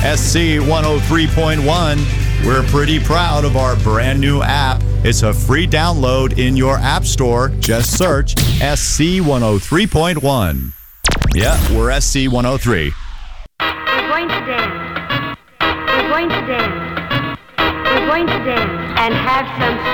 SC 103.1. We're pretty proud of our brand new app. It's a free download in your app store. Just search SC 103.1. Yeah, we're SC 103. We're going to dance. We're going to dance. We're going to dance and have some